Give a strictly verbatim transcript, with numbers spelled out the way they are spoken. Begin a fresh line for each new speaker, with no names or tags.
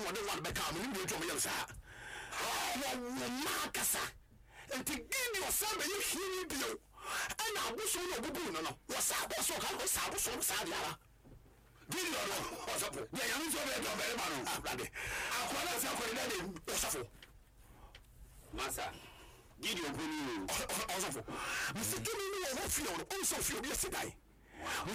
wɔde one bɛka mo ne ntwa mo yɛ saa wɔ ma kasa enti gidi ɔsan bɛyɛ hiri bio ɛna aboso no obubu no no wɔsa aboso ka wɔsa aboso saa biara gidi ɔno ɔsɔfo yɛ yɛn nso bɛ dɔ bɛrɛ ma no abrade akɔla sɛ akɔla de ɔsɔfo masa gidi ɔkɔni ɔsɔfo misiki ni wɔ hɔ fie ɔno ɔnsɔ fie obi ɛsi dan